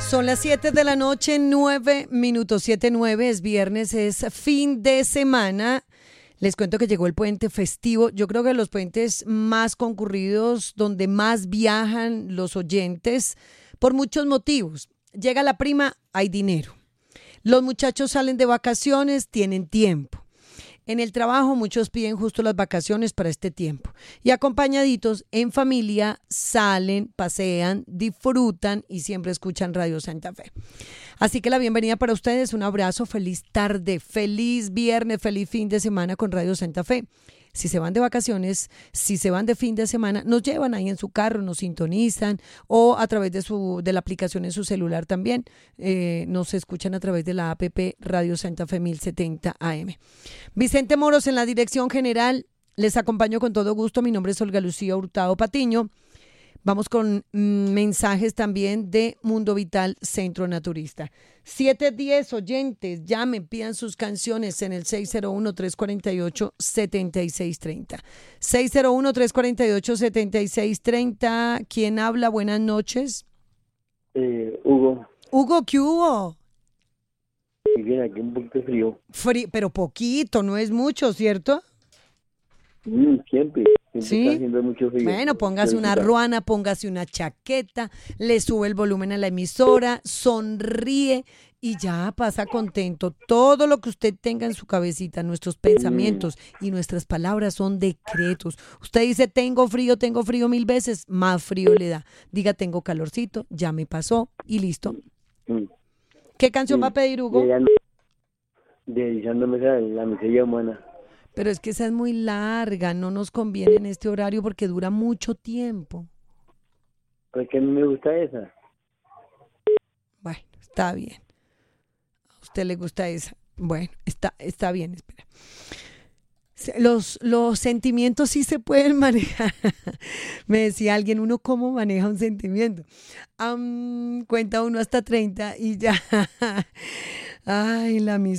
Son las 7 de la noche, 9 minutos, 7:09, es viernes, es fin de semana. Les cuento que llegó el puente festivo. Yo creo que los puentes más concurridos, donde más viajan los oyentes, por muchos motivos. Llega la prima, hay dinero. Los muchachos salen de vacaciones, tienen tiempo. En el trabajo muchos piden justo las vacaciones para este tiempo. Y acompañaditos en familia salen, pasean, disfrutan y siempre escuchan Radio Santa Fe. Así que la bienvenida para ustedes, un abrazo, feliz tarde, feliz viernes, feliz fin de semana con Radio Santa Fe. Si se van de vacaciones, si se van de fin de semana, nos llevan ahí en su carro, nos sintonizan o a través de la aplicación en su celular también. Nos escuchan a través de la app Radio Santa Fe 1070 AM. Vicente Moros en la dirección general. Les acompaño con todo gusto. Mi nombre es Olga Lucía Hurtado Patiño. Vamos con mensajes también de Mundo Vital Centro Naturista. 710 oyentes, llamen, pidan sus canciones en el 601-348-7630. 601-348-7630. ¿Quién habla? Buenas noches. Hugo. Hugo, ¿qué hubo? Y bien, aquí un poquito frío. Pero poquito, no es mucho, ¿cierto? Siempre ¿Sí? está haciendo mucho frío. Bueno, póngase una ruana, póngase una chaqueta, le sube el volumen a la emisora, sonríe y ya pasa contento. Todo lo que usted tenga en su cabecita, nuestros pensamientos y nuestras palabras son decretos. Usted dice, tengo frío 1000 veces, más frío le da. Diga, tengo calorcito, ya me pasó y listo. ¿Qué canción va a pedir, Hugo? Dedicándome a la miseria humana. Pero es que esa es muy larga, no nos conviene en este horario porque dura mucho tiempo. ¿Por qué a mí me gusta esa? Bueno, está bien. ¿A usted le gusta esa? Bueno, está bien, espera. Los sentimientos sí se pueden manejar. Me decía alguien, ¿uno cómo maneja un sentimiento? Cuenta uno hasta 30 y ya. Ay, la